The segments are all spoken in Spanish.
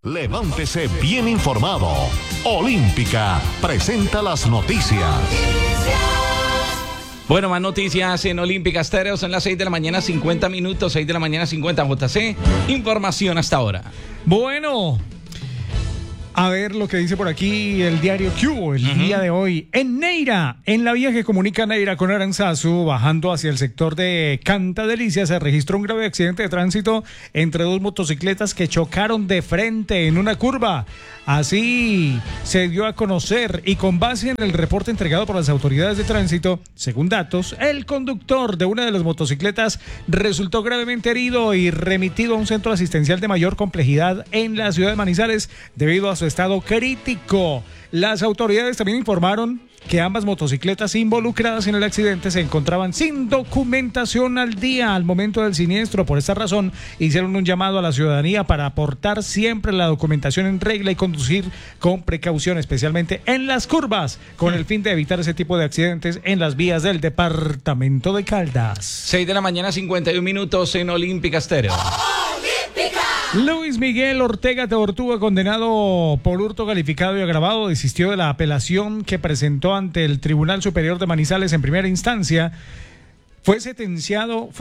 Levántese bien informado. Olímpica presenta las noticias. Bueno, más noticias en Olímpica Estéreo. Son las 6 de la mañana, 50 minutos. 6 de la mañana, 50 JC. Información hasta ahora. Bueno, a ver lo que dice por aquí el diario Q el día de hoy. En Neira, en la vía que comunica Neira con Aranzazu, bajando hacia el sector de Canta Delicia, se registró un grave accidente de tránsito entre dos motocicletas que chocaron de frente en una curva. Así se dio a conocer, y con base en el reporte entregado por las autoridades de tránsito, según datos, el conductor de una de las motocicletas resultó gravemente herido y remitido a un centro asistencial de mayor complejidad en la ciudad de Manizales debido a su estado crítico. Las autoridades también informaron que ambas motocicletas involucradas en el accidente se encontraban sin documentación al día al momento del siniestro. Por esta razón, hicieron un llamado a la ciudadanía para aportar siempre la documentación en regla y conducir con precaución, especialmente en las curvas, con el fin de evitar ese tipo de accidentes en las vías del departamento de Caldas. 6 de la mañana, 51 minutos en Olímpica Estéreo. Luis Miguel Ortega Teortúa, condenado por hurto calificado y agravado, desistió de la apelación que presentó ante el Tribunal Superior de Manizales en primera instancia. Fue sentenciado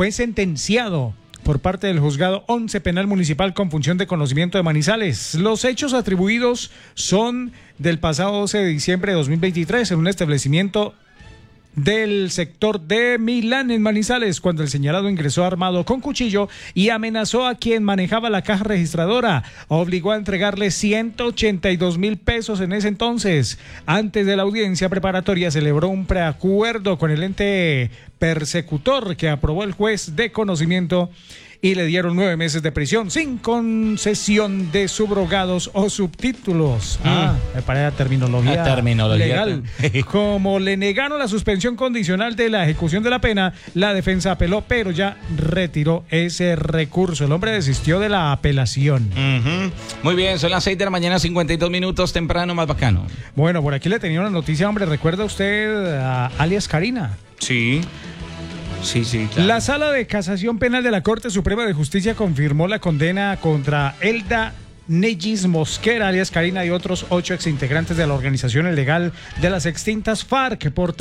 por parte del Juzgado 11 Penal Municipal con función de conocimiento de Manizales. Los hechos atribuidos son del pasado 12 de diciembre de 2023 en un establecimiento del sector de Milán en Manizales, cuando el señalado ingresó armado con cuchillo y amenazó a quien manejaba la caja registradora. Obligó a entregarle 182,000 pesos en ese entonces. Antes de la audiencia preparatoria celebró un preacuerdo con el ente persecutor que aprobó el juez de conocimiento y le dieron 9 meses de prisión sin concesión de subrogados o subtítulos. Me parece terminología legal. Como le negaron la suspensión condicional de la ejecución de la pena, la defensa apeló, pero ya retiró ese recurso. El hombre desistió de la apelación. Muy bien, son las 6 de la mañana, 52 minutos, temprano, más bacano. Bueno, por aquí le tenía una noticia, hombre. ¿Recuerda usted a alias Karina? Sí. Sí, claro. La Sala de Casación Penal de la Corte Suprema de Justicia confirmó la condena contra Elda Nellis Mosquera, alias Karina, y otros 8 exintegrantes de la organización ilegal de las extintas FARC por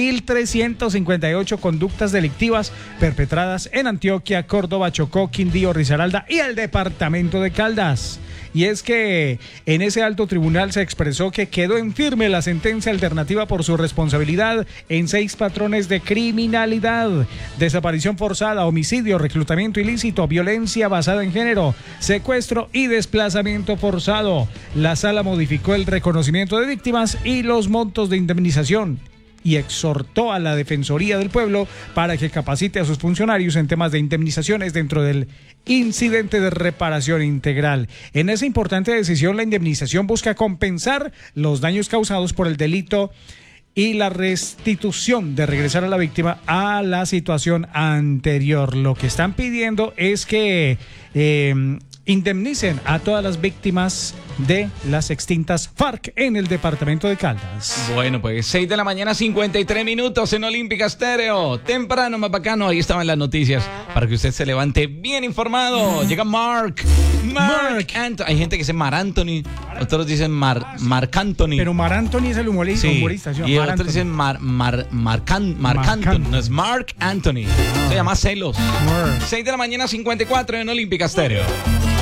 3.358 conductas delictivas perpetradas en Antioquia, Córdoba, Chocó, Quindío, Risaralda y el departamento de Caldas. Y es que en ese alto tribunal se expresó que quedó en firme la sentencia alternativa por su responsabilidad en 6 patrones de criminalidad: desaparición forzada, homicidio, reclutamiento ilícito, violencia basada en género, secuestro y desplazamiento forzado. La sala modificó el reconocimiento de víctimas y los montos de indemnización y exhortó a la Defensoría del Pueblo para que capacite a sus funcionarios en temas de indemnizaciones dentro del incidente de reparación integral. En esa importante decisión, la indemnización busca compensar los daños causados por el delito y la restitución de regresar a la víctima a la situación anterior. Lo que están pidiendo es que indemnicen a todas las víctimas de las extintas FARC en el departamento de Caldas. Bueno, pues 6 de la mañana, 53 minutos en Olímpica Estéreo. Temprano, más bacano. Ahí estaban las noticias para que usted se levante bien informado. Llega Mark Anthony. Hay gente que dice Mar Anthony, otros dicen Mark Anthony. Pero Mar Anthony es el humorista. Sí. ¿Sí? Y otros dicen Mark Anthony. No es Mark Anthony. Se llama Celos. 6 de la mañana, 54 en Olímpica Estéreo.